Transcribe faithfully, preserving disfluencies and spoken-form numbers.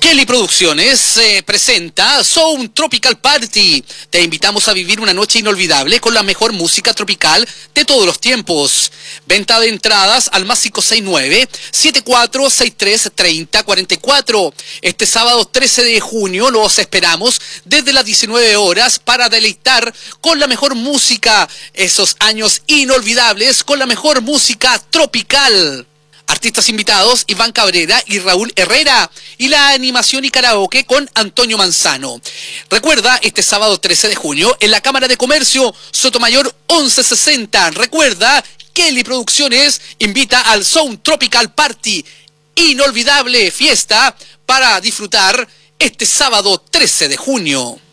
Kelly Producciones eh, presenta Sound Tropical Party. Te invitamos a vivir una noche inolvidable con la mejor música tropical de todos los tiempos. Venta de entradas al más cinco seis nueve, siete cuatro seis tres, tres cero cuatro cuatro. Este sábado trece de junio los esperamos desde las diecinueve horas para deleitar con la mejor música, esos años inolvidables con la mejor música tropical. Artistas invitados, Iván Cabrera y Raúl Herrera. Y la animación y karaoke con Antonio Manzano. Recuerda, este sábado trece de junio, en la Cámara de Comercio, Sotomayor once sesenta. Recuerda, Kelly Producciones invita al Sound Tropical Party. Inolvidable fiesta para disfrutar este sábado trece de junio.